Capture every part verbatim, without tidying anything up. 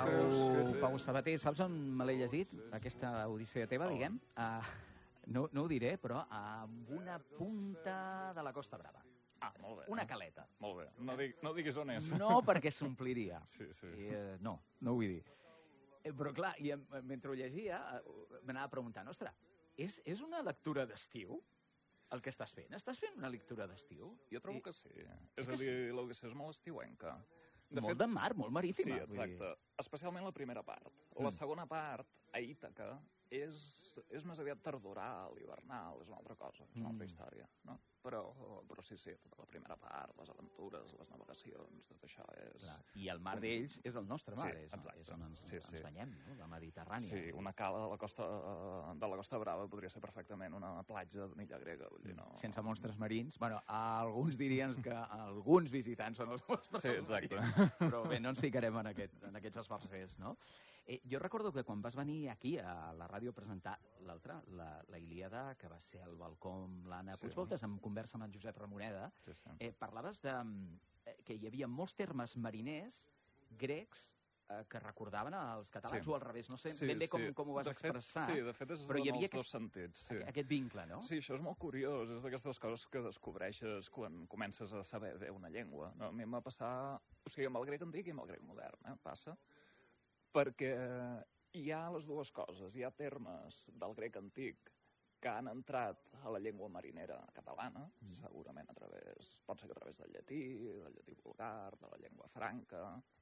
Pau, Pau Sabater, saps on me l'he llegit, aquesta odissea teva, diguem? Uh, no, no ho diré, però amb una punta de la Costa Brava. Ah, molt bé. Una caleta. Molt bé. No, dig, no diguis on és. No, perquè s'ompliria. Sí, sí. I, uh, no, no ho vull dir. Eh, però clar, i, eh, mentre ho llegia, uh, m'anava preguntant, ostres, és, és una lectura d'estiu? El que estàs fent? Estàs fent una lectura d'estiu? Jo trobo I... que sí. És a dir, l'Odissea és molt estiuenca. De molt fet, de mar, molt marítima. Sí, exacte. Especialment la primera part. La mm. segona part, a Ítaca, és, és més aviat tardoral, hivernal, és una altra cosa, és una altra mm. història, no? Però, però sí, sí, tota la primera part, les aventures, les navegacions, tot això és... Clar. I el mar d'ells és el nostre mar, sí, és, exacte. és on ens, sí, sí. ens banyem, no? La Mediterrània. Sí, una cala de la Costa, de la Costa Brava podria ser perfectament una platja d'illa grega. Vull dir, no... Sense monstres marins. Bueno, alguns dirien que alguns visitants són els monstres sí, exacte. marins. Però bé, no ens ficarem en, aquest, en aquests esforçers, no? Eh, jo recordo que quan vas venir aquí a la ràdio a presentar l'altra, la, la Ilíada, que va ser al balcó amb l'Anna sí. Puigvoltes, en conversa amb en Josep Ramoneda, sí, sí. Eh, parlaves de, eh, que hi havia molts termes mariners grecs eh, que recordaven als catalans, sí. o al revés, no sé sí, ben bé com, sí. com ho vas de expressar. Fet, sí, de fet és però hi havia en els dos sentits. Sí. Aquest vincle, no? Sí, això és molt curiós, és d'aquestes coses que descobreixes quan comences a saber bé una llengua. No? A mi em va passar, o sigui, amb el grec antic i amb el grec modern, eh? Passa, perquè hi ha les dues coses. Hi ha termes del grec antic que han entrat a la llengua marinera catalana, mm. segurament a través, pot ser que a través del llatí, del llatí vulgar, de la llengua franca,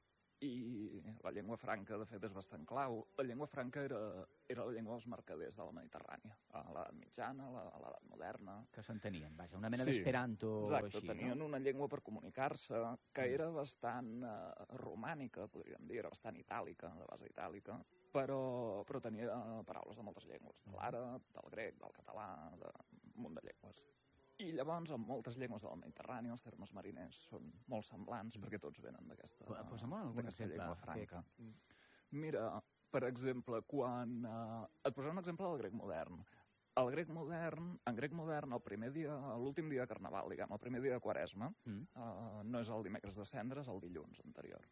i la llengua franca, de fet, és bastant clau. La llengua franca era, era la llengua dels mercaders de la Mediterrània, a l'edat mitjana, a l'edat moderna. Que s'entenien, vaja, una mena sí, d'esperanto exacte, així, tenien no? una llengua per comunicar-se que era bastant uh, romànica, podríem dir, era bastant itàlica, de base itàlica, però, però tenia paraules de moltes llengües, de l'àrab, del grec, del català, d'un munt de llengües. I llavors, en moltes llengües del Mediterrani, els termes mariners són molt semblants, mm. perquè tots venen d'aquesta llengua franca. Que... Mira, per exemple, quan... Uh, et posaré un exemple del grec modern. El grec modern, en grec modern, el primer dia, l'últim dia de Carnaval, diguem, el primer dia de Quaresma, mm. uh, no és el dimecres de Cendres, el dilluns anterior.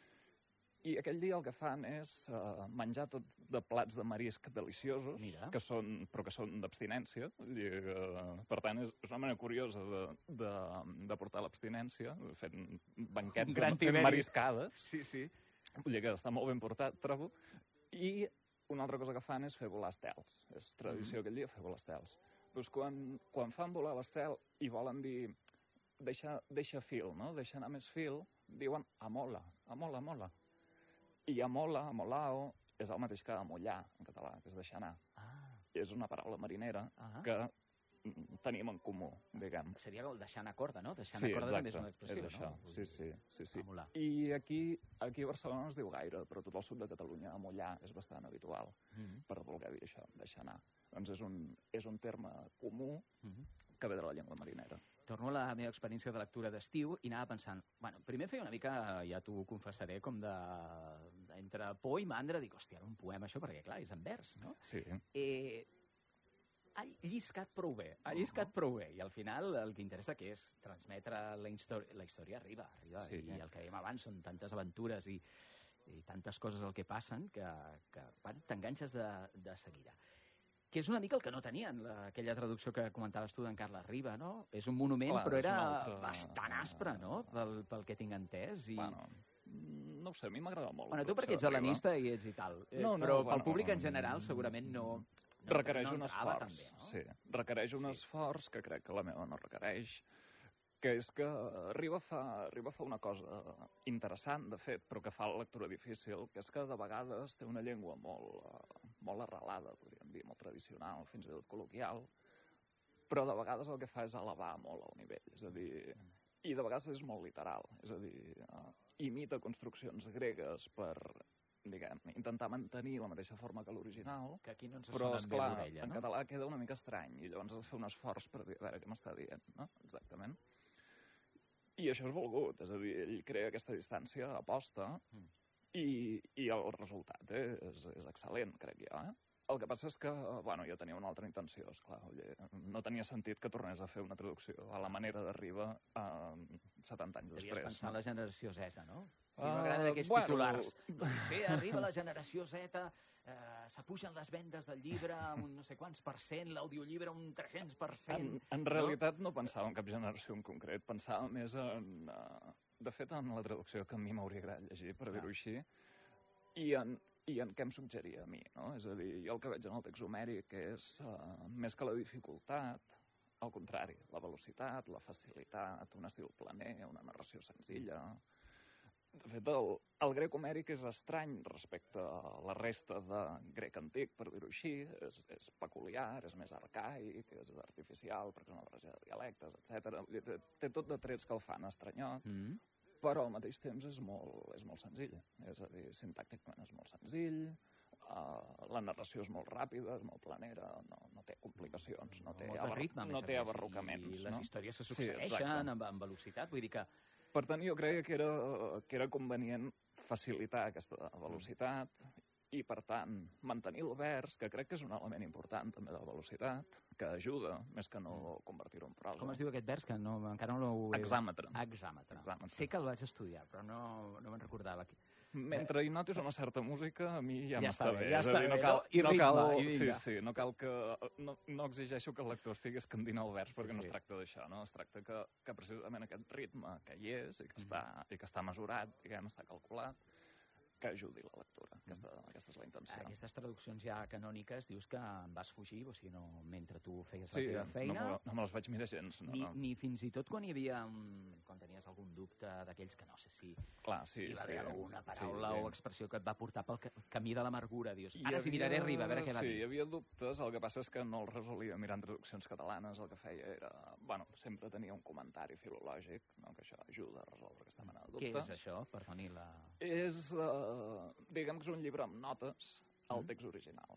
I aquell dia el que fan és uh, menjar tot de plats de marisc deliciosos, Mira. que són, però que són d'abstinència. Uh, per tant, és, és una manera curiosa de, de, de portar l'abstinència, fent banquets, de, fent mariscades. Sí, sí. Vull dir que està molt ben portat, trobo. I una altra cosa que fan és fer volar estels. És tradició mm. aquell dia fer volar estels. Doncs quan, quan fan volar l'estel i volen dir deixa, deixa fil, no? Deixa anar més fil, diuen amola, amola, amola. I amola, amolao, és el mateix que amollar, en català, que és deixar anar. Ah. És una paraula marinera ah. que tenim en comú, diguem. Seria el deixar anar corda, no? Deixar anar sí, corda també és una expressió, és això. no? Sí, sí, sí, sí. Amolar. I aquí, aquí a Barcelona no es diu gaire, però tot el sud de Catalunya, amollar és bastant habitual, mm -hmm. per voler dir això, deixar anar. Doncs és un, és un terme comú mm -hmm. que ve de la llengua marinera. Torno a la meva experiència de lectura d'estiu i anava pensant, bueno, primer feia una mica, ja t'ho confessaré, com de, de entre por i mandra, dic, hòstia, era un poema això, perquè clar, és en vers, no? Sí. Eh, ha lliscat prou bé, ha lliscat uh -huh. prou bé, i al final el que interessa que és transmetre la història, la història arriba, arriba, sí, i eh? el que dèiem abans són tantes aventures i, i tantes coses el que passen que, que bueno, t'enganxes de, de seguida. Que és una mica el que no tenien, la, aquella traducció que comentaves tu d'en Carles Riba, no? És un monument, clar, però era altre... bastant aspre, no?, pel, pel que tinc entès. I... Bueno, no ho sé, a mi m'agrada molt. Bueno, tu perquè ets helenista i ets i tal, eh, no, no, però bueno, pel públic en general segurament no... no requereix no un esforç, també, no? sí. Requereix un sí. esforç que crec que la meva no requereix, que és que Riba fa, Riba fa una cosa interessant, de fet, però que fa la lectura difícil, que és que de vegades té una llengua molt, molt arrelada, podríem dir, molt tradicional, fins i tot col·loquial, però de vegades el que fa és elevar molt el nivell, és a dir, i de vegades és molt literal, és a dir, uh, imita construccions gregues per, diguem, intentar mantenir la mateixa forma que l'original, que aquí no ens però, esclar, bé d'orella, en no? català queda una mica estrany, i llavors has de fer un esforç per dir, a veure què m'està dient, no? Exactament. I això és volgut, és a dir, ell crea aquesta distància aposta mm. i, i el resultat eh, és, és excel·lent, crec jo. Eh? El que passa és que, bueno, jo tenia una altra intenció, esclar, no tenia sentit que tornés a fer una traducció a la manera d'Arriba eh, setanta anys després. Devies pensar no? la generació Z, no? Sí, m'agraden Uh, aquests bueno, titulars. L'Odissea, arriba la generació Z, eh, s'apugen les vendes del llibre un no sé quants per cent, l'audiollibre un tres-cents per cent. En, en realitat no pensava en cap generació en concret, pensava més en... Uh, de fet, en la traducció que a mi m'hauria agradat llegir, per dir-ho així, i en, i en què em suggeria a mi, no? És a dir, jo el que veig en el text homèric és, uh, més que la dificultat, al contrari, la velocitat, la facilitat, un estil planer, una narració senzilla. De fet, el, el grec homèric és estrany respecte a la resta de grec antic, per dir-ho així. És, és peculiar, és més arcaic, és artificial, perquè és una barreja de dialectes, etcètera. Té, té tot de trets que el fan estranyot, mm. però al mateix temps és molt, és molt senzill. És a dir, sintàcticament és molt senzill, uh, la narració és molt ràpida, és molt planera, no, no té complicacions, no té, molt de ritme, no té abarrocaments. I les no? històries se succeeixen sí, amb, amb velocitat, vull dir que... Per tant, jo creia que era, que era convenient facilitar aquesta velocitat i, per tant, mantenir el vers, que crec que és un element important també de la velocitat, que ajuda, més que no convertir-ho en prosa. Com es diu aquest vers? Que no, encara no l'ho... Hexàmetre. Hexàmetre. Hexàmetre. Sé que el vaig estudiar, però no, no me'n recordava. Mentre hi notis una certa música, a mi ja, ja m'està bé. Ja està bé, no cal, I no ritme, cal, i vinga. Sí, sí, no cal que... No, no exigeixo que el lector estigui escandint el vers, perquè sí, no es tracta d'això, no? Es tracta que, que precisament aquest ritme que hi és i que, mm. està, i que està mesurat, diguem, està calculat, que ajudi la lectura. Aquesta, mm. aquesta és la intenció. Aquestes traduccions ja canòniques dius que en vas fugir, o sigui, no, mentre tu feies sí, la teva feina... No, no me les vaig mirar gens. No, ni, no. ni fins i tot quan hi havia... Un, quan tenies algun dubte d'aquells que no sé si... Clar, sí, hi va haver sí, alguna paraula sí, o expressió que et va portar pel camí de l'amargura. Dius, hi ara havia, si miraré arriba, a veure què va sí, dir. Sí, hi havia dubtes. El que passa és que no els resolia mirant traduccions catalanes. El que feia era... Bueno, sempre tenia un comentari filològic, no? Que això ajuda a resoldre aquesta mena de dubtes. Què és això? Perdoni la... És... Uh, diguem que és un llibre amb notes al text original,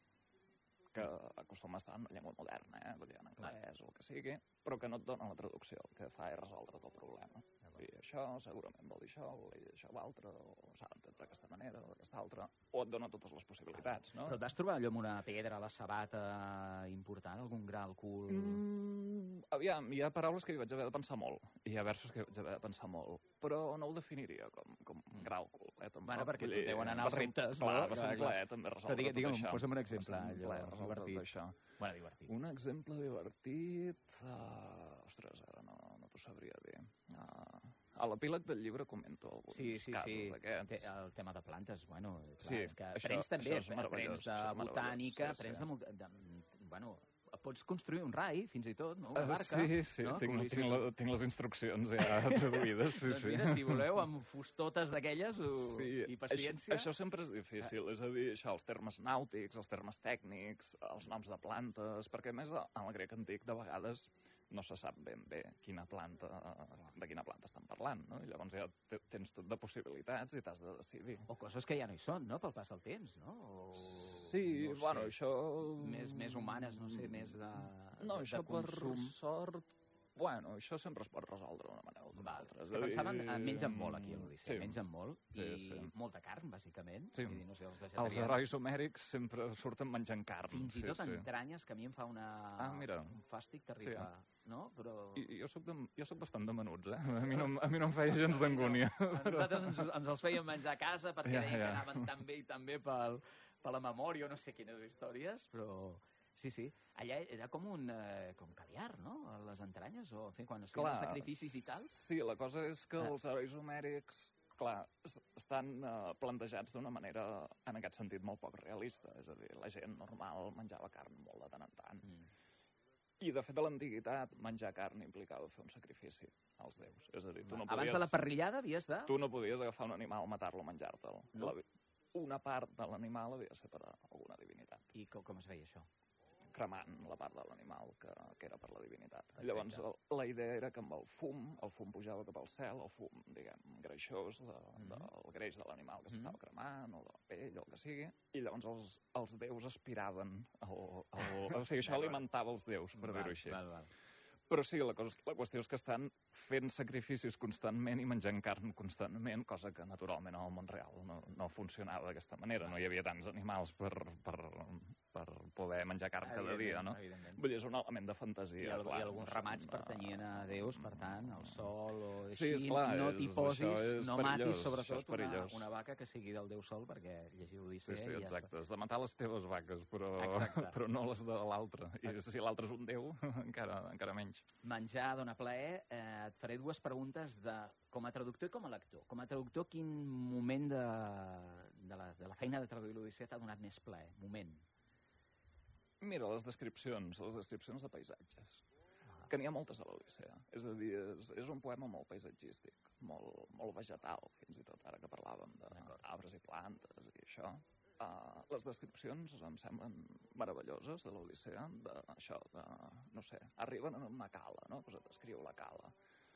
que acostuma a estar en la llengua moderna, eh? Vull dir, en anglès o el que sigui, però que no et dona la traducció, el que fa és resoldre tot el problema. I això segurament vol dir això, vol dir això o altre, o s'ha d'entendre d'aquesta manera o d'aquesta altra, o et dona totes les possibilitats, no? Però et vas trobar allò amb una pedra a la sabata important, algun gra al cul? Mm, aviam, hi ha paraules que hi vaig haver de pensar molt, i hi ha versos que hi vaig haver de pensar molt, però no ho definiria com, com gra al cul, eh? Tampoc, bueno, perquè tu deuen anar als reptes, clar, no? Va ser un plaer també resoldre digue, tot això. Posa'm un exemple, allò, divertit. Això. Bueno, divertit. Un exemple divertit... Uh, ostres, ara no, no t'ho sabria dir. Uh, a l'epíleg del llibre comento alguns sí, sí, casos sí. d'aquests. El tema de plantes, bueno, clar, sí, és que això, prens també, prens de botànica, sí, prens sí. de, de... Bueno, pots construir un rai, fins i tot, no? Una Uh, barca. sí, sí, no? tinc, tinc, la, tinc les instruccions ja traduïdes. Sí, doncs sí. mira, si voleu, amb fustotes d'aquelles o... sí, i paciència... Això, això sempre és difícil, és a dir, això, els termes nàutics, els termes tècnics, els noms de plantes, perquè a més en el grec antic de vegades no se sap ben bé quina planta, de quina planta estan parlant, no? I llavors ja tens tot de possibilitats i t'has de decidir. O coses que ja no hi són, no?, pel pas del temps, no? O... Sí, no bueno, sé, això... Més, més humanes, no sé, més de... No, de això consum. Per sort... Bueno, això sempre es pot resoldre d'una manera o d'una altra. És que pensaven, dir... mengen molt aquí a l'Odissea, sí. mengen molt, sí, i sí. molta carn, bàsicament. Sí. I, no sé, els vegetarians... Els herois homèrics sempre surten menjant carn. Fins i sí, tot sí. entranyes, que a mi em fa una... ah, mira. un fàstic terrible. Sí. No? Però... I, jo, soc de, jo soc bastant de menuts, eh? A mi no, a mi no em feia gens d'angúnia. No, no. Nosaltres ens, ens els fèiem menjar a casa perquè ja, deien ja. que anaven tan bé i tan bé pel, per la memòria o no sé quines històries, però... Sí, sí. Allà era com un eh, com caviar, no?, a les entranyes, o en fi, quan es feien els sacrificis i tal. Sí, la cosa és que ah. els herois homèrics, clar, estan uh, plantejats d'una manera, en aquest sentit, molt poc realista. És a dir, la gent normal menjava carn molt de tant en tant. Mm. I, de fet, a l'antiguitat, menjar carn implicava fer un sacrifici als déus. És a dir, tu no podies... Abans de la parrillada havies de... Tu no podies agafar un animal, matar-lo, menjar-te'l. No. La, una part de l'animal havia de ser per a alguna divinitat. I com, com es feia això? Cremant la part de l'animal que, que era per la divinitat. Perfecte. Llavors, el, la idea era que amb el fum, el fum pujava cap al cel, el fum, diguem, greixós de, mm -hmm. del greix de l'animal que s'estava mm -hmm. cremant, o de la pell, o el que sigui, i llavors els, els déus aspiraven, el, el, o sigui, això alimentava els déus, per dir-ho així. Val, val. Però sí, la, cosa, la qüestió és que estan fent sacrificis constantment i menjant carn constantment, cosa que naturalment al món real no, no funcionava d'aquesta manera. No hi havia tants animals per, per, per poder menjar carn cada dia, no? Vull dir, és un element de fantasia. I, el, clar, i alguns no ramats són, pertanyien a déus, per tant, el sol o sí, així. Esclar, no t'hi posis, és, no perillós, matis sobretot una, perillós. una vaca que sigui del déu sol, perquè llegiu l'Odissea... Sí, sí, exacte. Ja Has de matar les teves vaques, però, però no les de l'altre. I si l'altre és un déu, encara, encara menys. Menjar dona plaer. Eh, et faré dues preguntes de, com a traductor i com a lector. Com a traductor, quin moment de, de, la, de la feina de traduir l'Odissea t'ha donat més plaer? Moment. Mira, les descripcions, les descripcions de paisatges. Ah. Que n'hi ha moltes a l'Odissea. És a dir, és, és un poema molt paisatgístic, molt, molt vegetal, fins i tot, ara que parlàvem d'arbres i plantes i això. Uh, les descripcions em semblen meravelloses de l'Odissea, d'això, de, no sé, arriben en una cala, no? Pues et descriu la cala.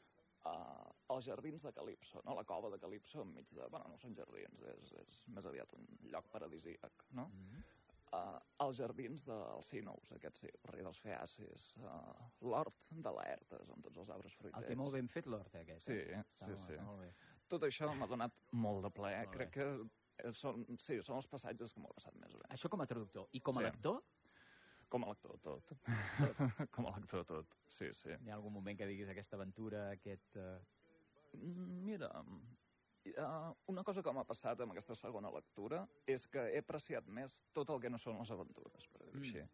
Uh, els jardins de Calipso, no? La cova de Calipso enmig de... Bueno, no són jardins, és, és més aviat un lloc paradisíac, no? Mm-hmm. uh, els jardins d'Alcínous, aquest sí, el rei dels feacis, uh, l'hort de Laertes, amb tots els arbres fruiters. El té molt ben fet l'hort, aquest. Sí, eh? sí, molt, sí. Molt bé. Tot això m'ha donat molt de plaer. Molt Crec bé. que Són, sí, són els passatges que m'ho he passat més bé. Això com a traductor. I com a sí. lector? Com a lector, tot. Com a lector, tot. Sí, sí. Hi ha algun moment que diguis aquesta aventura, aquest... Uh... Mira, uh, una cosa que m'ha passat amb aquesta segona lectura és que he apreciat més tot el que no són les aventures, per dir-ho mm. així.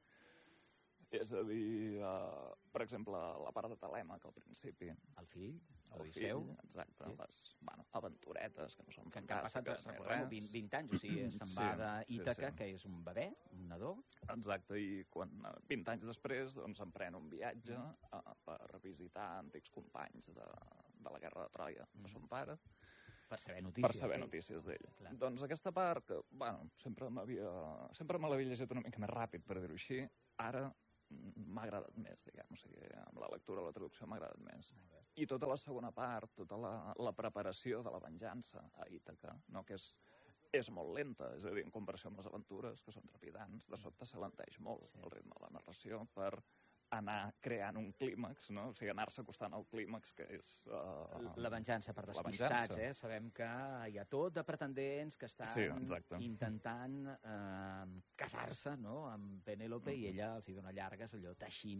És a dir, uh, per exemple, la part de Telèmac al principi. El fill, l'Odisseu. Exacte, sí. Les bueno, aventuretes que no són que fantàstiques. Que han passat vint, vint anys, o sigui, se'n sí, va d'Ítaca, sí, sí. que és un bebè, un nadó. Exacte, i quan, vint anys després doncs, emprèn un viatge uh, per visitar antics companys de, de la guerra de Troia, mm. de son pare. Per saber notícies Per saber notícies d'ell. Doncs aquesta part, que bueno, sempre m'havia sempre me l'havia llegit una mica més ràpid, per dir-ho així, ara m'ha agradat més, diguem, o sigui, amb la lectura, la traducció m'ha agradat més. I tota la segona part, tota la, la preparació de la venjança a Ítaca, no? Que és, és molt lenta, és a dir, en comparació amb les aventures, que són trepidants, de sobte s'alenteix molt sí. el ritme de la narració per anar creant un clímax, no? O sigui, anar-se acostant al clímax, que és... Uh, la venjança per despistats, eh? Sabem que hi ha tot de pretendents que estan sí, intentant eh, casar-se, no?, amb Penélope, mm-hmm. i ella els hi dona llargues, allò teixint